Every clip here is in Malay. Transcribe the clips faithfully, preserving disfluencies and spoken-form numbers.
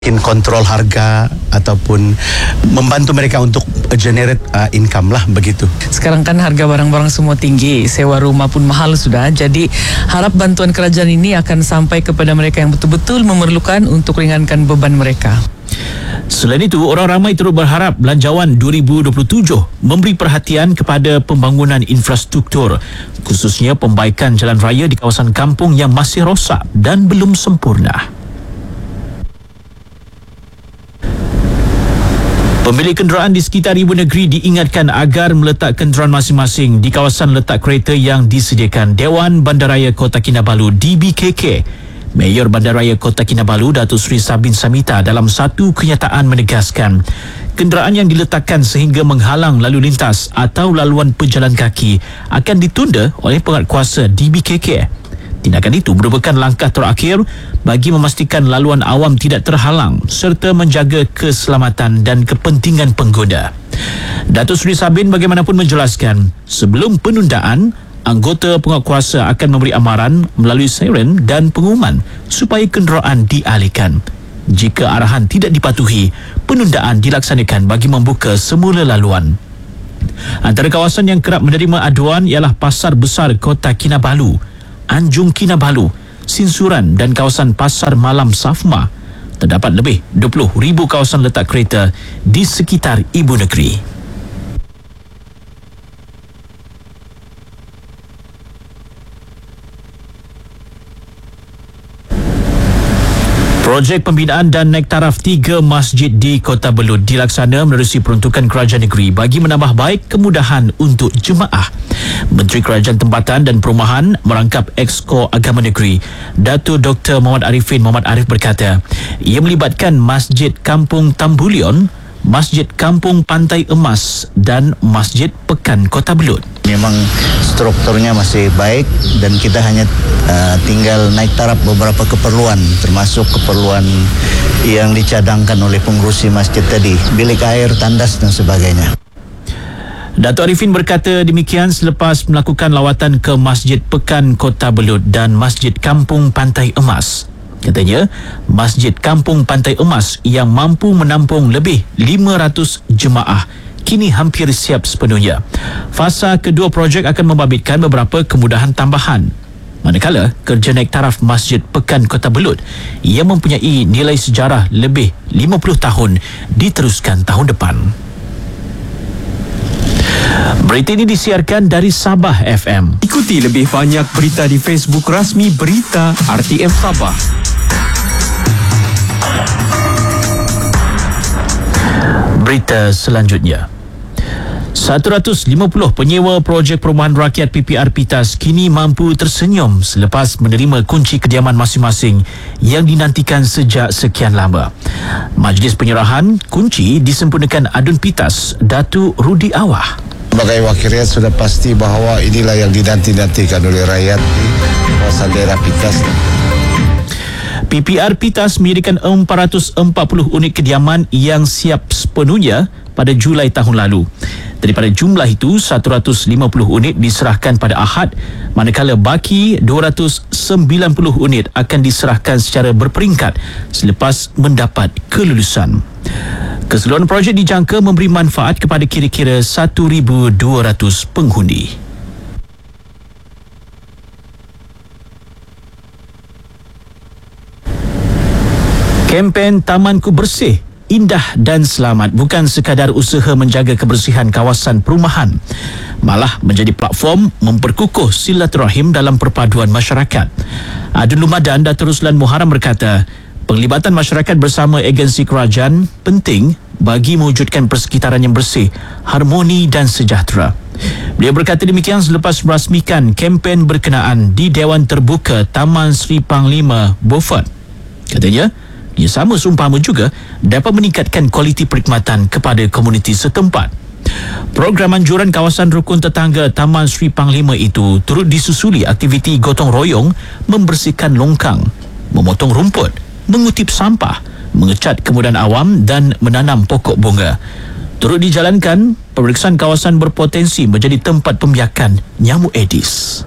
mungkin kontrol harga ataupun membantu mereka untuk generate uh, income lah begitu. Sekarang kan harga barang-barang semua tinggi, sewa rumah pun mahal sudah. Jadi harap bantuan kerajaan ini akan sampai kepada mereka yang betul-betul memerlukan untuk ringankan beban mereka. Selain itu, orang ramai turut berharap Belanjawan dua ribu dua puluh tujuh memberi perhatian kepada pembangunan infrastruktur, khususnya pembaikan jalan raya di kawasan kampung yang masih rosak dan belum sempurna. Pemilik kenderaan di sekitar ibu negeri diingatkan agar meletak kenderaan masing-masing di kawasan letak kereta yang disediakan Dewan Bandaraya Kota Kinabalu D B K K. Mayor Bandaraya Kota Kinabalu, Datuk Seri Sabin Samita, dalam satu kenyataan menegaskan kenderaan yang diletakkan sehingga menghalang lalu lintas atau laluan pejalan kaki akan ditunda oleh penguatkuasa D B K K. Tindakan itu merupakan langkah terakhir bagi memastikan laluan awam tidak terhalang serta menjaga keselamatan dan kepentingan pengguna. Datuk Seri Sabin bagaimanapun menjelaskan, sebelum penundaan, anggota penguatkuasa akan memberi amaran melalui siren dan pengumuman supaya kenderaan dialihkan. Jika arahan tidak dipatuhi, penundaan dilaksanakan bagi membuka semula laluan. Antara kawasan yang kerap menerima aduan ialah Pasar Besar Kota Kinabalu, Anjung Kinabalu, Sinsuran dan kawasan Pasar Malam Safma. Terdapat lebih dua puluh ribu kawasan letak kereta di sekitar ibu negeri. Projek pembinaan dan naik taraf tiga masjid di Kota Belud dilaksana menerusi peruntukan kerajaan negeri bagi menambah baik kemudahan untuk jemaah. Menteri Kerajaan Tempatan dan Perumahan merangkap Exco Agama Negeri, Datuk Doktor Muhammad Arifin Muhammad Arif berkata, ia melibatkan Masjid Kampung Tambulion, Masjid Kampung Pantai Emas dan Masjid Pekan Kota Belud. Memang strukturnya masih baik dan kita hanya uh, tinggal naik taraf beberapa keperluan, termasuk keperluan yang dicadangkan oleh pengurusi masjid tadi, bilik air, tandas dan sebagainya. Datuk Arifin berkata demikian selepas melakukan lawatan ke Masjid Pekan Kota Belud dan Masjid Kampung Pantai Emas. Katanya, Masjid Kampung Pantai Emas yang mampu menampung lebih lima ratus jemaah kini hampir siap sepenuhnya. Fasa kedua projek akan membabitkan beberapa kemudahan tambahan. Manakala kerja naik taraf Masjid Pekan Kota Belud yang mempunyai nilai sejarah lebih lima puluh tahun diteruskan tahun depan. Berita ini disiarkan dari Sabah F M. Ikuti lebih banyak berita di Facebook rasmi Berita R T M Sabah. Berita selanjutnya. seratus lima puluh penyewa projek perumahan rakyat P P R Pitas kini mampu tersenyum selepas menerima kunci kediaman masing-masing yang dinantikan sejak sekian lama. Majlis penyerahan kunci disempurnakan Adun Pitas, Datuk Rudi Awah. Sebagai wakil rakyat sudah pasti bahawa inilah yang dinanti-nantikan oleh rakyat di kawasan daerah Pitas. P P R Pitas menyediakan empat ratus empat puluh unit kediaman yang siap sepenuhnya pada Julai tahun lalu. Daripada jumlah itu, seratus lima puluh unit diserahkan pada Ahad, manakala baki dua ratus sembilan puluh unit akan diserahkan secara berperingkat selepas mendapat kelulusan. Keseluruhan projek dijangka memberi manfaat kepada kira-kira seribu dua ratus penghuni. Kempen Tamanku Bersih, Indah dan Selamat bukan sekadar usaha menjaga kebersihan kawasan perumahan, malah menjadi platform memperkukuh silaturahim dalam perpaduan masyarakat. Adun Lumadan Datuk Ruslan Muharram berkata, penglibatan masyarakat bersama agensi kerajaan penting bagi mewujudkan persekitaran yang bersih, harmoni dan sejahtera. Beliau berkata demikian selepas merasmikan kempen berkenaan di Dewan Terbuka Taman Sri Panglima Beaufort. Katanya, ia sama seumpama juga dapat meningkatkan kualiti perkhidmatan kepada komuniti setempat. Program anjuran kawasan rukun tetangga Taman Sri Panglima itu turut disusuli aktiviti gotong royong membersihkan longkang, memotong rumput, mengutip sampah, mengecat kemudahan awam dan menanam pokok bunga. Turut dijalankan pemeriksaan kawasan berpotensi menjadi tempat pembiakan nyamuk Aedes.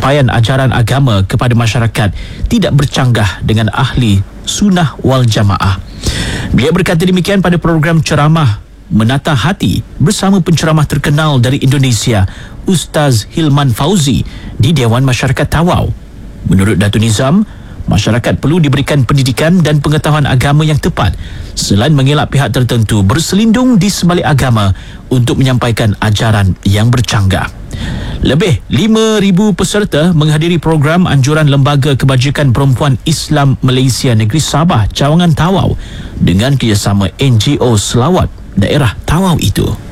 penyampaian ajaran agama kepada masyarakat tidak bercanggah dengan ahli sunnah wal jamaah. Beliau berkata demikian pada program ceramah Menata Hati bersama penceramah terkenal dari Indonesia, Ustaz Hilman Fauzi di Dewan Masyarakat Tawau. Menurut Datuk Nizam, masyarakat perlu diberikan pendidikan dan pengetahuan agama yang tepat selain mengelak pihak tertentu berselindung di sebalik agama untuk menyampaikan ajaran yang bercanggah. Lebih lima ribu peserta menghadiri program anjuran Lembaga Kebajikan Perempuan Islam Malaysia Negeri Sabah, Cawangan Tawau dengan kerjasama N G O Selawat daerah Tawau itu.